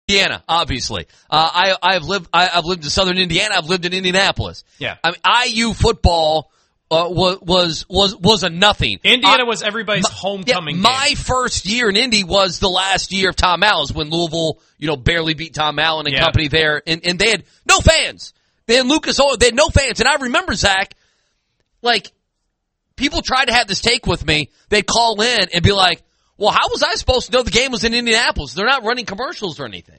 Indiana, obviously. I've lived in southern Indiana. I've lived in Indianapolis. Yeah. I mean, IU football was a nothing. Indiana was everybody's homecoming. My game. first year in Indy was the last year of Tom Allen's when Louisville, barely beat Tom Allen and company there, and they had no fans. They had Lucas Oil. They had no fans, and I remember, Zach, like, people tried to have this take with me. They'd call in and be like, well, how was I supposed to know the game was in Indianapolis? They're not running commercials or anything.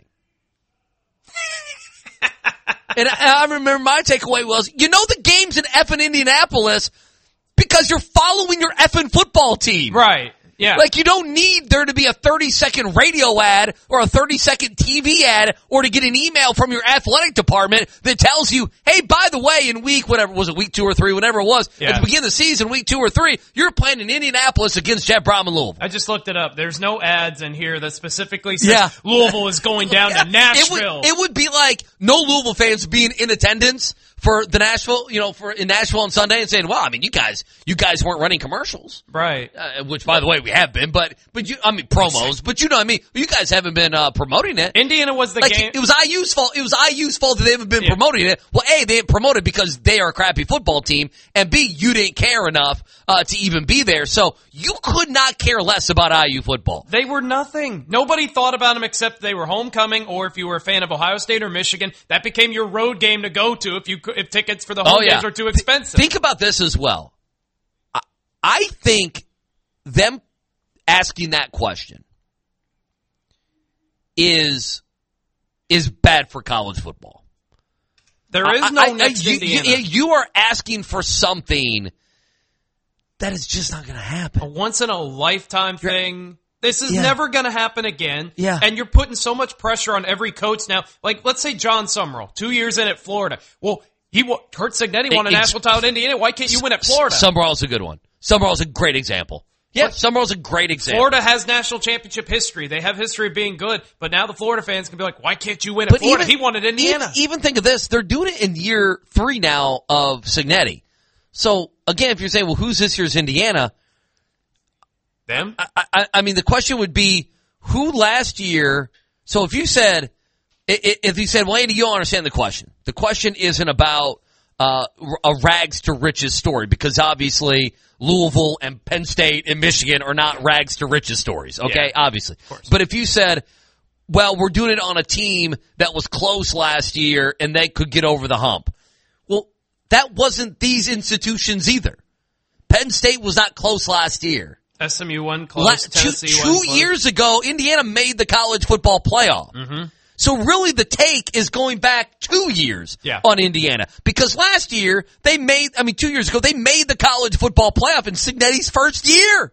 And I remember my takeaway was, the game's in effing Indianapolis because you're following your effing football team. Right. Yeah. Like, you don't need there to be a 30-second radio ad or a 30-second TV ad or to get an email from your athletic department that tells you, hey, by the way, in week 2 or 3, whatever it was, at the beginning of the season, week 2 or 3, you're playing in Indianapolis against Jeff Brom and Louisville. I just looked it up. There's no ads in here that specifically says Louisville is going down to Nashville. It would be like no Louisville fans being in attendance for the Nashville, in Nashville on Sunday and saying, well, I mean, you guys weren't running commercials. Right. Which, by the way, we have been, but promos, but you guys haven't been promoting it. Indiana was the game. It was IU's fault. It was IU's fault that they haven't been promoting it. Well, A, they didn't promote it because they are a crappy football team, and B, you didn't care enough to even be there. So you could not care less about IU football. They were nothing. Nobody thought about them except they were homecoming, or if you were a fan of Ohio State or Michigan, that became your road game to go to if tickets for the home games are too expensive. Think about this as well. I think them asking that question is bad for college football. There is no next Indiana. You are asking for something that is just not going to happen. A once-in-a-lifetime thing. This is never going to happen again. Yeah. And you're putting so much pressure on every coach now. Like, let's say John Summerall, 2 years in at Florida. Well, Kurt Signetti won a national title at Indiana. Why can't you win at Florida? Summerall's a good one. Summerall's a great example. Yeah, Summerall's a great example. Florida has national championship history. They have history of being good, but now the Florida fans can be like, why can't you win at Florida? He won at Indiana. Even think of this. They're doing it in year 3 now of Signetti. So, again, if you're saying, well, who's this year's Indiana? Them? I mean, the question would be, who last year, so if you said, well, Andy, you don't understand the question. The question isn't about a rags to riches story, because obviously Louisville and Penn State and Michigan are not rags to riches stories, okay? Yeah, obviously. But if you said, well, we're doing it on a team that was close last year and they could get over the hump. Well, that wasn't these institutions either. Penn State was not close last year. SMU won close. Tennessee won close. 2 years ago, Indiana made the college football playoff. Mm-hmm. So really the take is going back 2 years on Indiana. Because last year, 2 years ago, they made the college football playoff in Signetti's first year.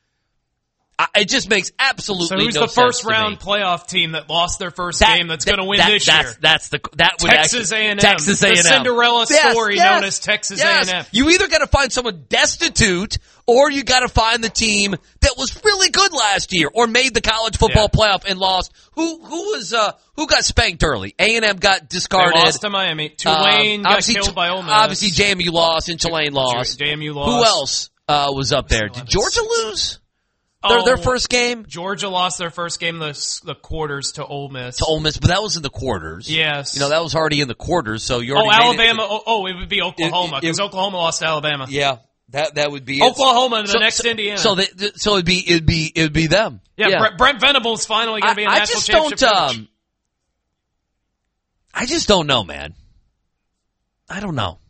It just makes absolutely no sense. So who's the first round playoff team that lost their first game that's going to win this year? Texas A&M. Texas A&M. The Cinderella story known as Texas A&M. You either got to find someone destitute, or you got to find the team that was really good last year or made the college football playoff and lost. Who got spanked early? A&M got discarded. They lost to Miami. Tulane got killed by Ole Miss. Obviously, JMU lost and Tulane lost. JMU lost. Who else was up there? Did Georgia lose? Their first game? Georgia lost their first game the quarters to Ole Miss. But that was in the quarters. Yes. That was already in the quarters, so you already Alabama. It would be Oklahoma, because Oklahoma lost to Alabama. Yeah. That would be Oklahoma and the next Indiana. So it'd be them. Yeah. Brent Venables finally going to be a national championship coach. I just don't know, man. I don't know.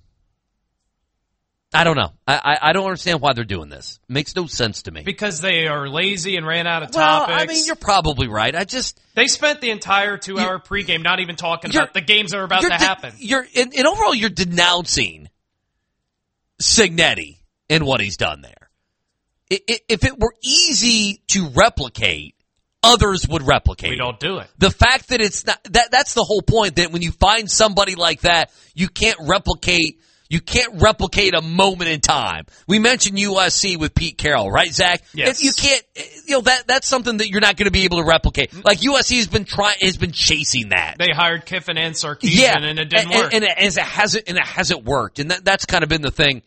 I don't understand why they're doing this. It makes no sense to me. Because they are lazy and ran out of topics. I mean, you're probably right. They spent the entire 2-hour pregame not even talking about the games that are about to happen. Overall, you're denouncing Signetti and what he's done there. If it were easy to replicate, others would replicate. We don't do it. The fact that it's not, that's the whole point, that when you find somebody like that, you can't replicate a moment in time. We mentioned USC with Pete Carroll, right, Zach? Yes. You can't, that's something that you're not going to be able to replicate. Like USC has been chasing that. They hired Kiffin and Sarkisian, and it didn't work. And it hasn't worked. And that's kind of been the thing,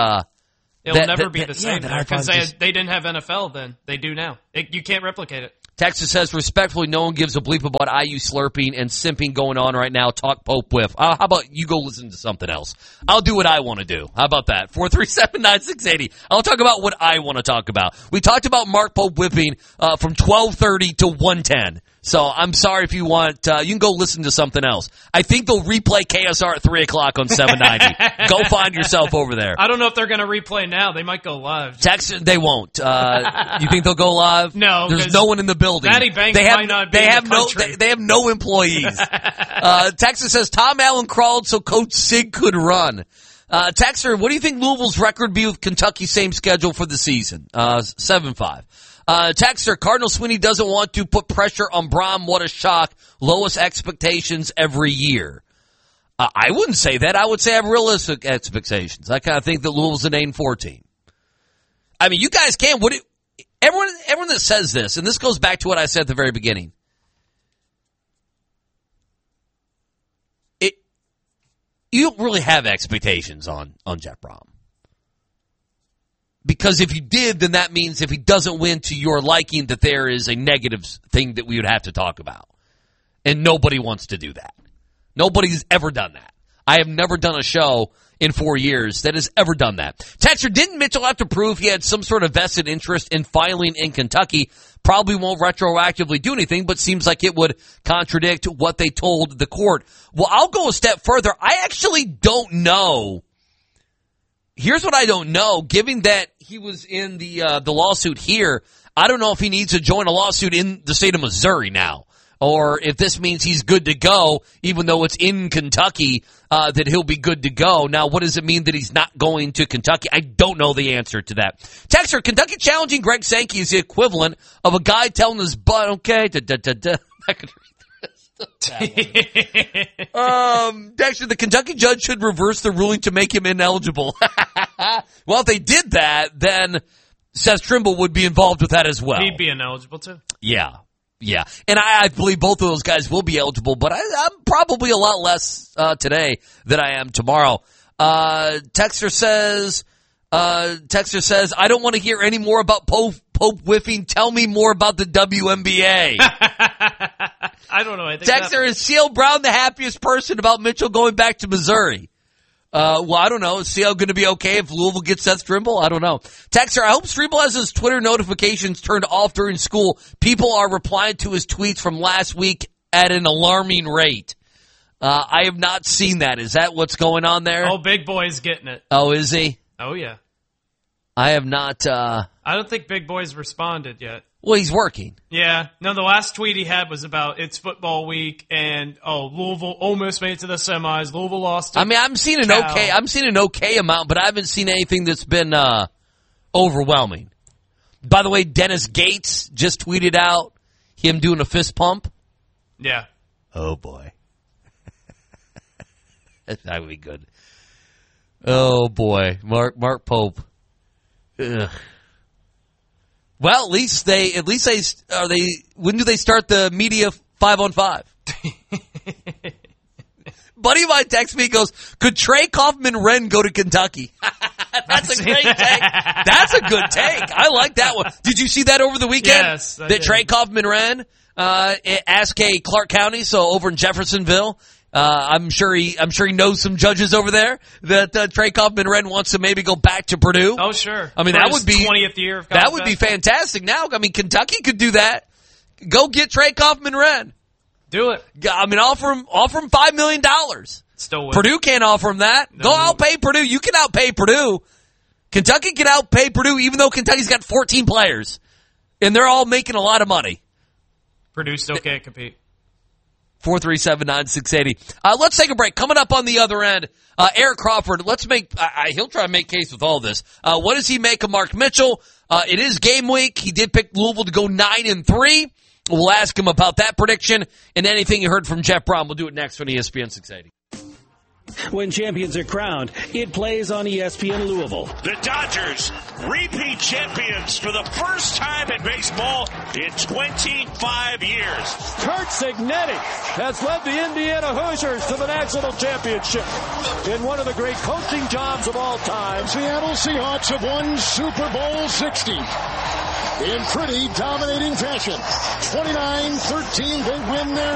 it'll never be the same because they didn't have NFL then. They do now. You can't replicate it. Texas says, respectfully, no one gives a bleep about IU slurping and simping going on right now. Talk Pope whiff. How about you go listen to something else? I'll do what I want to do. How about that? 437-9680. I'll talk about what I want to talk about. We talked about Mark Pope whipping from 12:30 to 1:10. So I'm sorry if you want, you can go listen to something else. I think they'll replay KSR at 3 o'clock on 790. Go find yourself over there. I don't know if they're going to replay now. They might go live. Texas, they won't. You think they'll go live? No. There's no one in the building. Matty Banks might not be in the country. They have no employees. Texas says, Tom Allen crawled so Coach Sig could run. Texter, what do you think Louisville's record be with Kentucky's same schedule for the season? 7-5. Texter, Cardinal Sweeney doesn't want to put pressure on Brom. What a shock. Lowest expectations every year. I wouldn't say that. I would say I have realistic expectations. I kind of think that Louisville's an 8-4 team. I mean, you guys can. Everyone that says this, and this goes back to what I said at the very beginning. You don't really have expectations on Jeff Brom. Because if you did, then that means if he doesn't win to your liking, that there is a negative thing that we would have to talk about. And nobody wants to do that. Nobody's ever done that. I have never done a show in 4 years that has ever done that. Texter, didn't Mitchell have to prove he had some sort of vested interest in filing in Kentucky? Probably won't retroactively do anything, but seems like it would contradict what they told the court. Well, I'll go a step further. I actually don't know. Here's what I don't know. Given that he was in the lawsuit here, I don't know if he needs to join a lawsuit in the state of Missouri now, or if this means he's good to go, even though it's in Kentucky, that he'll be good to go. Now, what does it mean that he's not going to Kentucky? I don't know the answer to that. Texter, Kentucky challenging Greg Sankey is the equivalent of a guy telling his butt, okay, I could read Dexter, the Kentucky judge should reverse the ruling to make him ineligible. Well, if they did that, then Seth Trimble would be involved with that as well. He'd be ineligible too. Yeah. And I believe both of those guys will be eligible, but I'm probably a lot less today than I am tomorrow. Texter says, I don't want to hear any more about Pope whiffing. Tell me more about the WNBA. I don't know. I think Texter, is C.L. Brown the happiest person about Mitchell going back to Missouri? Well, I don't know. Is C.L. going to be okay if Louisville gets Seth Trimble? I don't know. Texter, I hope Trimble has his Twitter notifications turned off during school. People are replying to his tweets from last week at an alarming rate. I have not seen that. Is that what's going on there? Oh, Big Boy's getting it. Oh, is he? Oh, yeah. I have not. I don't think Big Boy's responded yet. Well, he's working. Yeah. No, the last tweet he had was about it's football week and Louisville almost made it to the semis. Louisville lost to I'm seeing an okay amount, but I haven't seen anything that's been overwhelming. By the way, Dennis Gates just tweeted out him doing a fist pump. Yeah. Oh boy. That would be good. Oh boy. Mark Pope. Ugh. Well, at least they when do they start the media 5-on-5? Buddy of mine texts me, goes, could Trey Kaufman-Renn go to Kentucky? That's a great take. That's a good take. I like that one. Did you see that over the weekend? Yes. That Trey Kaufman-Renn asked Clark County, so over in Jeffersonville. I'm sure he knows some judges over there that Trey Kaufman-Renn wants to maybe go back to Purdue. Oh, sure. I mean, that would be 20th year of college. That would be fantastic. Now, I mean, Kentucky could do that. Go get Trey Kaufman-Renn. Do it. I mean, offer him $5 million. Still Purdue can't offer him that. No. Go outpay Purdue. You can outpay Purdue. Kentucky can outpay Purdue, even though Kentucky's got 14 players, and they're all making a lot of money. Purdue still can't compete. 437-9680. Let's take a break. Coming up on the other end, Eric Crawford. He'll try to make case with all this. What does he make of Mark Mitchell? It is game week. He did pick Louisville to go 9-3. We'll ask him about that prediction and anything you heard from Jeff Brom. We'll do it next on ESPN 680. When champions are crowned, it plays on ESPN Louisville. The Dodgers, repeat champions for the first time in baseball in 25 years. Curt Cignetti has led the Indiana Hoosiers to the national championship in one of the great coaching jobs of all time. Seattle Seahawks have won Super Bowl 60. in pretty dominating fashion. 29-13, they win their